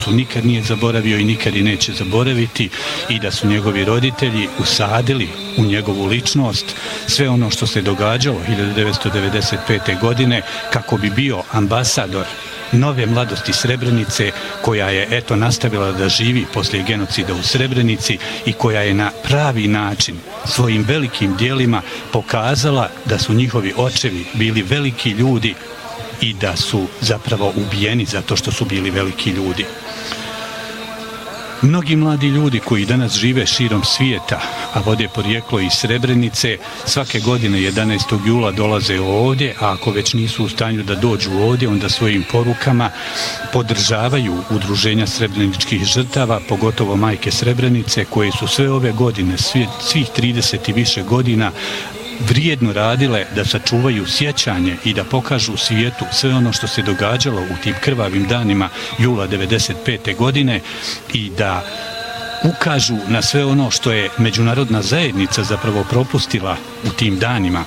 nikad nije zaboravio i nikad i neće zaboraviti i da su njegovi roditelji usadili u njegovu ličnost sve ono što se događalo 1995. godine kako bi bio ambasador nove mladosti Srebrenice koja je nastavila da živi poslije genocida u Srebrenici i koja je na pravi način svojim velikim dijelima pokazala da su njihovi očevi bili veliki ljudi i da su zapravo ubijeni zato što su bili veliki ljudi. Mnogi mladi ljudi koji danas žive širom svijeta, a vode porijeklo iz Srebrenice, svake godine 11. jula dolaze ovdje, a ako već nisu u stanju da dođu ovdje, onda svojim porukama podržavaju udruženja srebreničkih žrtava, pogotovo majke Srebrenice, koje su sve ove godine, svih 30 i više godina, vrijedno radile da sačuvaju sjećanje i da pokažu svijetu sve ono što se događalo u tim krvavim danima jula 1995. godine i da ukažu na sve ono što je međunarodna zajednica zapravo propustila u tim danima.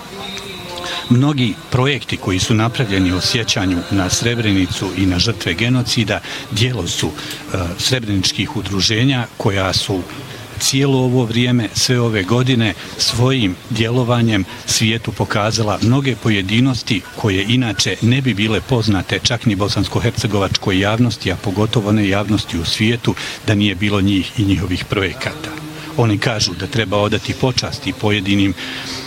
Mnogi projekti koji su napravljeni o sjećanju na Srebrenicu i na žrtve genocida djelo su srebreničkih udruženja koja su cijelo ovo vrijeme, sve ove godine, svojim djelovanjem svijetu pokazala mnoge pojedinosti koje inače ne bi bile poznate čak ni bosansko-hercegovačkoj javnosti, a pogotovo ne javnosti u svijetu, da nije bilo njih i njihovih projekata. Oni kažu da treba odati počasti pojedinim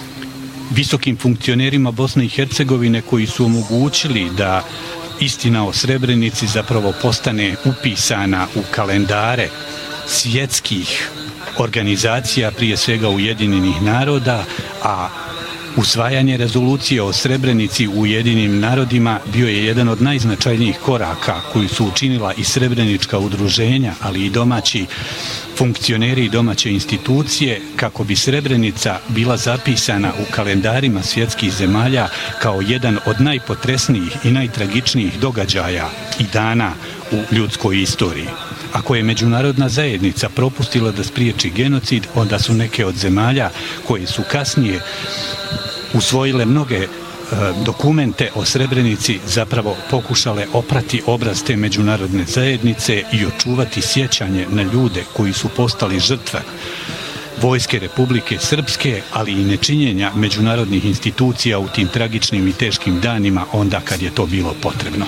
visokim funkcionerima Bosne i Hercegovine koji su omogućili da istina o Srebrenici zapravo postane upisana u kalendare svjetskih organizacija, prije svega Ujedinjenih naroda, a usvajanje rezolucije o Srebrenici u Ujedinjenim narodima bio je jedan od najznačajnijih koraka koji su učinila i srebrenička udruženja, ali i domaći funkcioneri i domaće institucije kako bi Srebrenica bila zapisana u kalendarima svjetskih zemalja kao jedan od najpotresnijih i najtragičnijih događaja i dana u ljudskoj istoriji. Ako je međunarodna zajednica propustila da spriječi genocid, onda su neke od zemalja koje su kasnije usvojile mnoge dokumente o Srebrenici zapravo pokušale oprati obraz te međunarodne zajednice i očuvati sjećanje na ljude koji su postali žrtve Vojske Republike Srpske, ali i nečinjenja međunarodnih institucija u tim tragičnim i teškim danima onda kad je to bilo potrebno.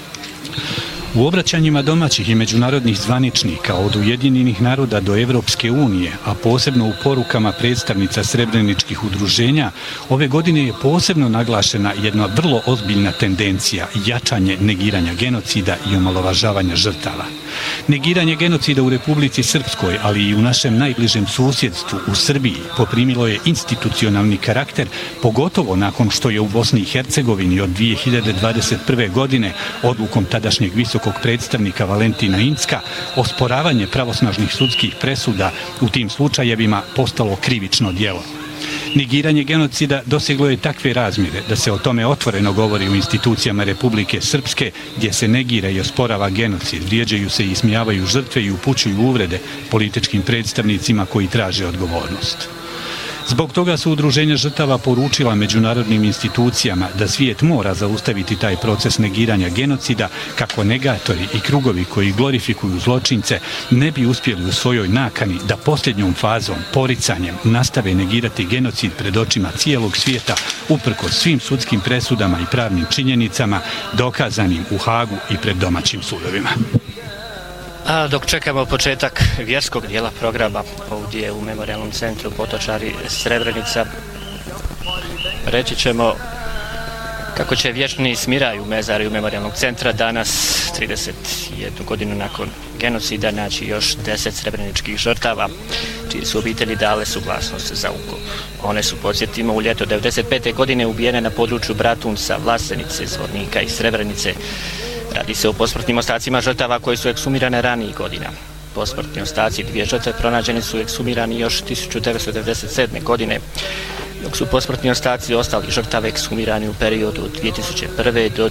U obraćanjima domaćih i međunarodnih zvaničnika od Ujedinjenih naroda do Evropske unije, a posebno u porukama predstavnica srebreničkih udruženja, ove godine je posebno naglašena jedna vrlo ozbiljna tendencija jačanje negiranja genocida i omalovažavanja žrtava. Negiranje genocida u Republici Srpskoj, ali i u našem najbližem susjedstvu u Srbiji, poprimilo je institucionalni karakter, pogotovo nakon što je u Bosni i Hercegovini od 2021. godine odlukom tadašnjeg visokog predstavnika Valentina Incka osporavanje pravosnažnih sudskih presuda u tim slučajevima postalo krivično djelo. Negiranje genocida doseglo je takve razmjere da se o tome otvoreno govori u institucijama Republike Srpske, gdje se negira i osporava genocid, vrijeđaju se i ismijavaju žrtve i upućuju uvrede političkim predstavnicima koji traže odgovornost. Zbog toga su udruženja žrtava poručila međunarodnim institucijama da svijet mora zaustaviti taj proces negiranja genocida kako negatori i krugovi koji glorifikuju zločince ne bi uspjeli u svojoj nakani da posljednjom fazom, poricanjem, nastave negirati genocid pred očima cijelog svijeta uprkos svim sudskim presudama i pravnim činjenicama dokazanim u Hagu i pred domaćim sudovima. A dok čekamo početak vjerskog dijela programa ovdje u Memorijalnom centru Potočari Srebrenica, reći ćemo kako će vječni smiraj u mezariju Memorijalnog centra danas, 31 godinu nakon genocida, naći još 10 srebreničkih žrtava, čiji su obitelji dale suglasnost za ukop. One su, podsjetimo, u ljeto 1995. godine ubijene na području Bratunca, Vlasenice, Zvornika i Srebrenice. Radi se o posmrtnim ostacima žrtava koje su eksumirane ranijih godina. Posmrtni ostaci dvije žrtve pronađeni su eksumirani još 1997. godine, dok su posmrtni ostaci ostalih žrtava ekshumirani u periodu od 2001. do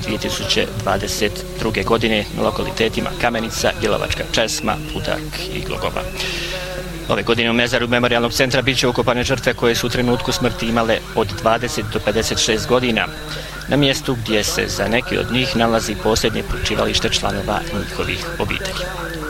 2022. godine na lokalitetima Kamenica, Bjelovačka Česma, Putak i Glogova. Ove godine u mezaru Memorijalnog centra bit će ukopane žrtve koje su u trenutku smrti imale od 20 do 56 godina, na mjestu gdje se za neki od njih nalazi posljednje počivalište članova njihovih obitelji.